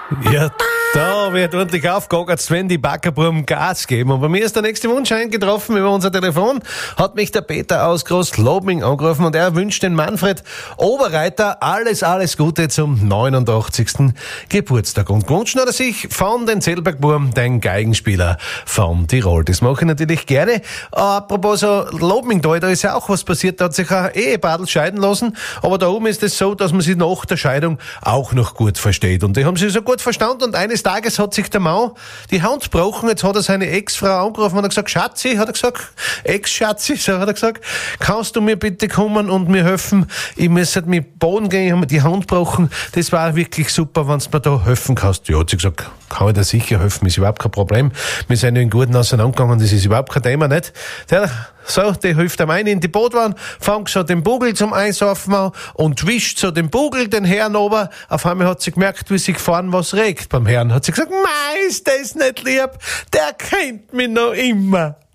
Ja, da wird ordentlich aufgegackert, wenn die Backerbuben Gas geben. Und bei mir ist der nächste Wunsch eingetroffen über unser Telefon. Hat mich der Peter aus Großlobing angerufen und er wünscht den Manfred Oberreiter alles Gute zum 89. Geburtstag. Und gewünscht hat er sich von den Zellbergbuben, den Geigenspieler von Tirol. Das mache ich natürlich gerne. Apropos so Lobing da ist ja auch was passiert. Da hat sich ein Ehepaar scheiden lassen. Aber da oben ist es so, dass man sich nach der Scheidung auch noch gut versteht. Und die haben sich so gut verstanden und eines Tages hat sich der Mann die Hand gebrochen. Jetzt hat er seine Ex-Frau angerufen und hat gesagt, Schatzi, hat er gesagt, Ex-Schatzi, so hat er gesagt, kannst du mir bitte kommen und mir helfen? Ich muss halt mit Boden gehen, ich habe mir die Hand gebrochen. Das war wirklich super, wenn du mir da helfen kannst. Ja, hat sie gesagt, kann ich dir sicher helfen, ist überhaupt kein Problem. Wir sind ja in Guten auseinandergegangen, das ist überhaupt kein Thema, nicht? Die hilft ihm ein in die Bootwanne, fängt so den Bugel zum Einsaufen an und wischt so den Bugel den Herrn runter. Auf einmal hat sie gemerkt, wie sich vorn was regt beim Herrn. Hat sie gesagt, mei, ist das nicht lieb, der kennt mich noch immer.